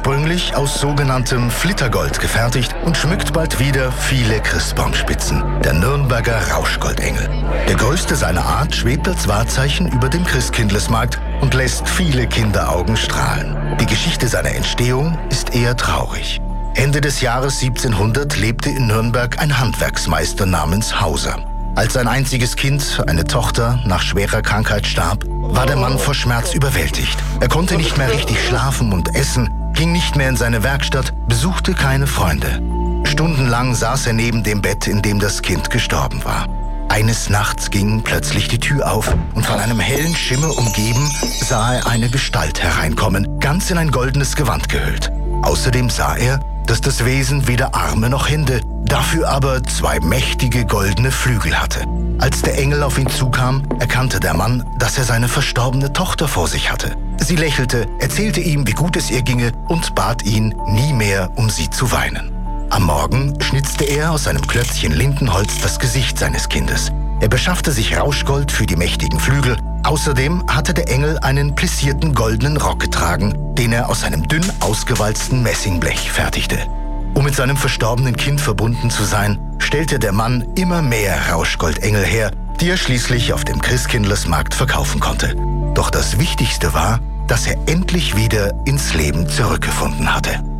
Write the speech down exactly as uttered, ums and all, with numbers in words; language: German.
ursprünglich aus sogenanntem Flittergold gefertigt und schmückt bald wieder viele Christbaumspitzen, der Nürnberger Rauschgoldengel. Der größte seiner Art schwebt als Wahrzeichen über dem Christkindlesmarkt und lässt viele Kinderaugen strahlen. Die Geschichte seiner Entstehung ist eher traurig. Ende des Jahres siebzehnhundert lebte in Nürnberg ein Handwerksmeister namens Hauser. Als sein einziges Kind, eine Tochter, nach schwerer Krankheit starb, war der Mann vor Schmerz überwältigt. Er konnte nicht mehr richtig schlafen und essen, ging nicht mehr in seine Werkstatt, besuchte keine Freunde. Stundenlang saß er neben dem Bett, in dem das Kind gestorben war. Eines Nachts ging plötzlich die Tür auf und von einem hellen Schimmer umgeben sah er eine Gestalt hereinkommen, ganz in ein goldenes Gewand gehüllt. Außerdem sah er, dass das Wesen weder Arme noch Hände, dafür aber zwei mächtige goldene Flügel hatte. Als der Engel auf ihn zukam, erkannte der Mann, dass er seine verstorbene Tochter vor sich hatte. Sie lächelte, erzählte ihm, wie gut es ihr ginge und bat ihn, nie mehr um sie zu weinen. Am Morgen schnitzte er aus einem Klötzchen Lindenholz das Gesicht seines Kindes. Er beschaffte sich Rauschgold für die mächtigen Flügel. Außerdem hatte der Engel einen plissierten goldenen Rock getragen, den er aus einem dünn ausgewalzten Messingblech fertigte. Um mit seinem verstorbenen Kind verbunden zu sein, stellte der Mann immer mehr Rauschgoldengel her, die er schließlich auf dem Christkindlesmarkt verkaufen konnte. Doch das Wichtigste war, dass er endlich wieder ins Leben zurückgefunden hatte.